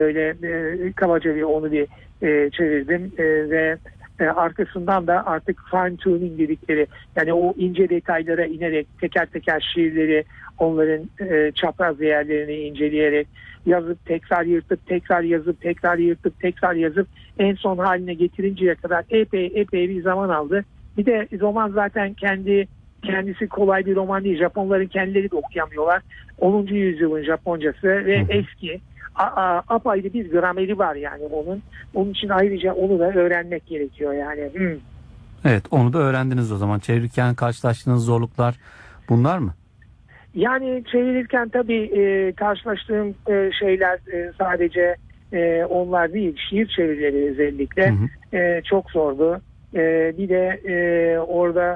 Öyle kabaca onu bir çevirdim ve arkasından da artık fine tuning dedikleri, yani o ince detaylara inerek teker teker şiirleri, onların çapraz yerlerini inceleyerek yazıp tekrar yırtıp tekrar yazıp tekrar yırtıp tekrar yazıp en son haline getirinceye kadar epey bir zaman aldı. Bir de roman zaten kendisi kolay bir roman değil. Japonların kendileri de okuyamıyorlar. 10. yüzyılın Japoncası ve eski apayrı bir grameri var yani onun. Onun için ayrıca onu da öğrenmek gerekiyor yani. Evet, onu da öğrendiniz o zaman. Çevirirken karşılaştığınız zorluklar bunlar mı? Yani çevirirken tabii karşılaştığım şeyler sadece onlar değil. Şiir çevirileri özellikle çok zordu. Bir de orada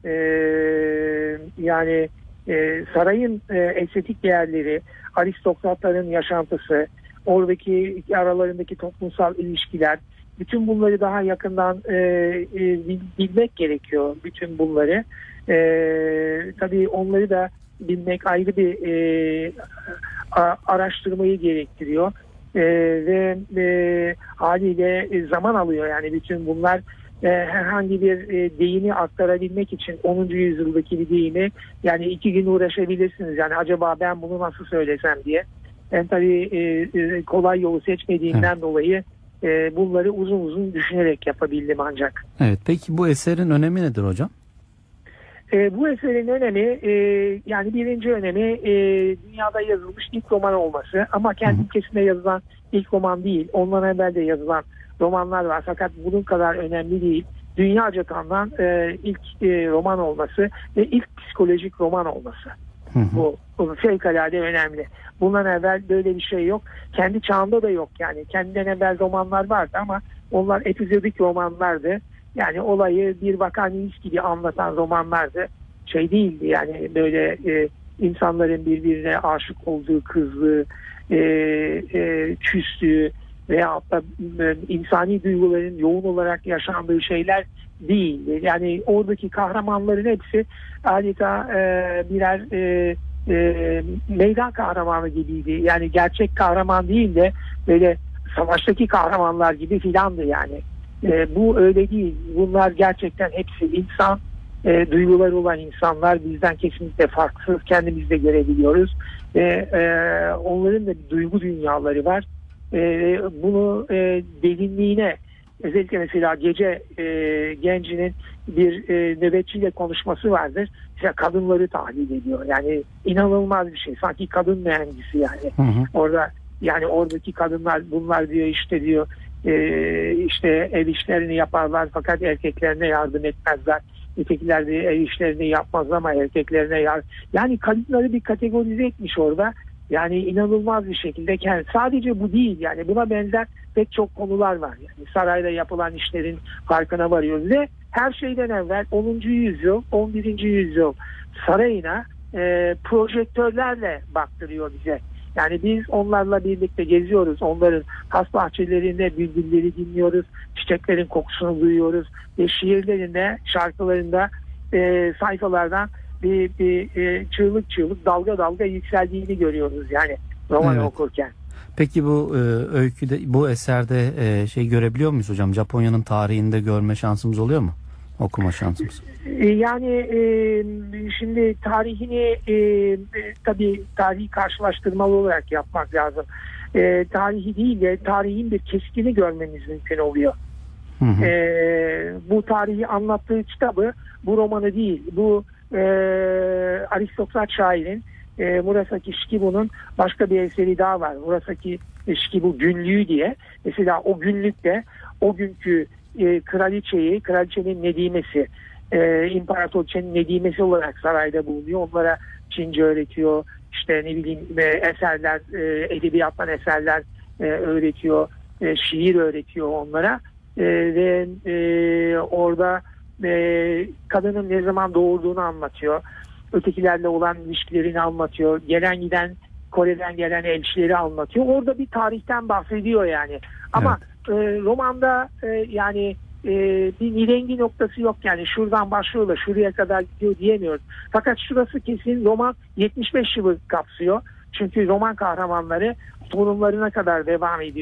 yani sarayın estetik değerleri, aristokratların yaşantısı, oradaki aralarındaki toplumsal ilişkiler, bütün bunları daha yakından bilmek gerekiyor. Bütün bunları. Tabii onları da bilmek ayrı bir araştırmayı gerektiriyor. Ve haliyle zaman alıyor. Yani bütün bunlar herhangi bir deyimi aktarabilmek için 10. yüzyıldaki bir deyimi yani 2 gün uğraşabilirsiniz. Yani acaba ben bunu nasıl söylesem diye. Ben tabii kolay yolu seçmediğimden dolayı bunları uzun düşünerek yapabildim ancak. Evet. Peki bu eserin önemi nedir hocam? Bu eserin önemi yani birinci önemi dünyada yazılmış ilk roman olması, ama kendi ülkesinde yazılan ilk roman değil. Ondan evvel de yazılan romanlar var fakat bunun kadar önemli değil. Dünyaca tanınan ilk roman olması ve ilk psikolojik roman olması. Bu fevkalade önemli. Bundan evvel böyle bir şey yok. Kendi çağında da yok yani. Kendinden evvel romanlar vardı ama onlar epizodik romanlardı. Yani olayı bir vakaniymiş gibi anlatan romanlardı. Şey değildi yani böyle insanların birbirine aşık olduğu, kızdığı, küstüğü veyahut da insani duyguların yoğun olarak yaşandığı şeyler değildi. Yani oradaki kahramanların hepsi adeta birer meydan kahramanı gibiydi. Yani gerçek kahraman değil de böyle savaştaki kahramanlar gibi filandı yani. Bu öyle değil. Bunlar gerçekten hepsi insan, duyguları olan insanlar. Bizden kesinlikle farksız. Kendimiz de görebiliyoruz. Onların da bir duygu dünyaları var. Bunu derinliğine, özellikle mesela gece gencinin bir nöbetçiyle konuşması vardır. İşte kadınları tahlil ediyor. Yani inanılmaz bir şey. Sanki kadın mühendisi yani. Orada yani oradaki kadınlar bunlar diyor işte diyor işte ev işlerini yaparlar fakat erkeklerine yardım etmezler. Ötekiler de ev işlerini yapmaz ama erkeklerine yardım. Yani kadınları bir kategorize etmiş orada. Yani inanılmaz bir şekilde sadece bu değil yani buna benzer pek çok konular var. Yani sarayda yapılan işlerin farkına varıyoruz ve her şeyden evvel 10. yüzyıl, 11. yüzyıl sarayına projektörlerle baktırıyor bize. Yani biz onlarla birlikte geziyoruz. Onların has bahçelerinde bülbülleri dinliyoruz. Çiçeklerin kokusunu duyuyoruz. Ve şiirlerinde, şarkılarında sayfalardan bir çığlık dalga dalga yükseldiğini görüyoruz yani romanı okurken. Peki bu öyküde, bu eserde şey görebiliyor muyuz hocam? Japonya'nın tarihinde görme şansımız oluyor mu? Okuma şansımız. Yani şimdi tarihini tabii tarihi karşılaştırmalı olarak yapmak lazım. Tarihi değil de tarihin bir kesitini görmemiz mümkün oluyor. Bu tarihi anlattığı kitabı, bu romanı değil, bu aristokrat şairin Murasaki Shikibu'nun başka bir eseri daha var. Murasaki Shikibu günlüğü diye. Mesela o günlükte o günkü kraliçenin nedimesi, imparatoriçenin nedimesi olarak sarayda bulunuyor. Onlara Çince öğretiyor. İşte ne bileyim eserler, edebiyattan eserler öğretiyor. Şiir öğretiyor onlara. Ve orada kadının ne zaman doğurduğunu anlatıyor. Ötekilerle olan ilişkilerini anlatıyor. Gelen giden Kore'den gelen elçileri anlatıyor. Orada bir tarihten bahsediyor yani. Ama romanda yani bir mirengi noktası yok yani. Şuradan başlıyor da şuraya kadar gidiyor diyemiyoruz. Fakat şurası kesin roman 75 yılı kapsıyor. Çünkü roman kahramanları torunlarına kadar devam ediyor.